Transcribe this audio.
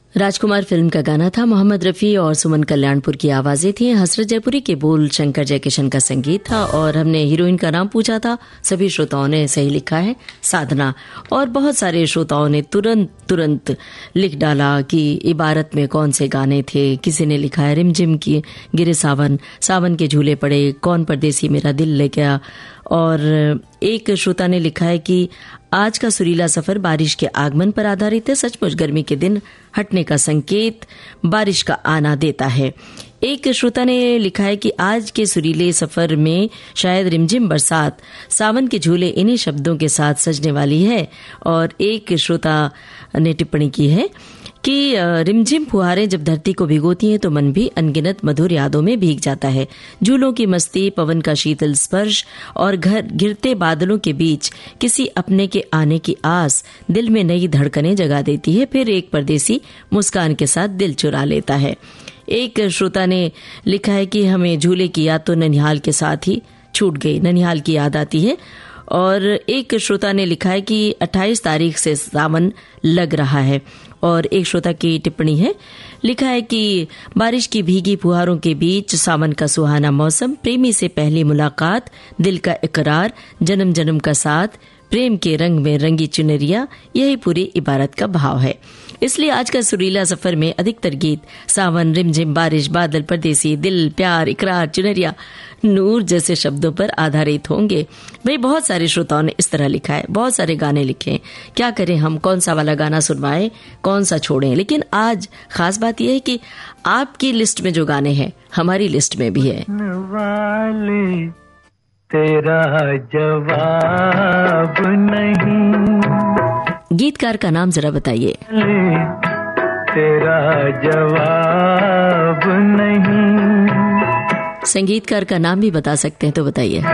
राजकुमार film का गाना था। मोहम्मद रफ़ी और सुमन कल्याणपुर की आवाजें थी। हसरत जयपुरी के बोल शंकर जयकिशन का संगीत था और हमने हीरोइन का नाम पूछा था। सभी श्रोताओं ने सही लिखा है, साधना। और बहुत सारे श्रोताओं ने तुरंत लिख डाला कि इबारत में कौन से गाने थे। किसी ने लिखा है रिमझिम की गिरे सावन, सावन के झूले पड़े, कौन परदेसी मेरा दिल ले गया। और एक श्रोता ने लिखा है कि आज का सुरीला सफर बारिश के आगमन पर आधारित है। सचमुच गर्मी के दिन हटने का संकेत बारिश का आना देता है। एक श्रोता ने लिखा है कि आज के सुरीले सफर में शायद रिमझिम बरसात, सावन के झूले इन्हीं शब्दों के साथ सजने वाली है। और एक श्रोता ने टिप्पणी की है कि रिमझिम फुहारें जब धरती को भिगोती हैं तो मन भी अनगिनत मधुर यादों में भीग जाता है। झूलों की मस्ती, पवन का शीतल स्पर्श और घिरते बादलों के बीच किसी अपने के आने की आस दिल में नई धड़कनें जगा देती है। फिर एक परदेसी मुस्कान के साथ दिल चुरा लेता है। एक श्रोता ने लिखा है कि हमें झूले की याद तो ननिहाल के साथ ही छूट गई, ननिहाल की याद आती है। और एक श्रोता ने लिखा है कि 28 तारीख से सावन लग रहा है। और एक श्रोता की टिप्पणी है, लिखा है कि बारिश की भीगी फुहारों के बीच सावन का सुहाना मौसम, प्रेमी से पहली मुलाकात, दिल का इकरार, जन्म जन्म का साथ, प्रेम के रंग में रंगी चुनरिया, यही पूरी इबारत का भाव है। इसलिए आज का सुरीला सफर में अधिकतर गीत सावन, रिमझिम, बारिश, बादल, परदेसी, दिल, प्यार, इकरार, चुनरिया, नूर जैसे शब्दों पर आधारित होंगे। भाई बहुत सारे श्रोताओं ने इस तरह लिखा है, बहुत सारे गाने लिखे। क्या करें हम, कौन सा वाला गाना सुनवाएं, कौन सा छोड़ें। लेकिन आज खास बात यह है कि आपकी लिस्ट में जो गाने हैं हमारी लिस्ट में भी है। तेरा जवाब नहीं। गीतकार का नाम जरा बताइए। तेरा जवाब नहीं। संगीतकार का नाम भी बता सकते हैं तो बताइए।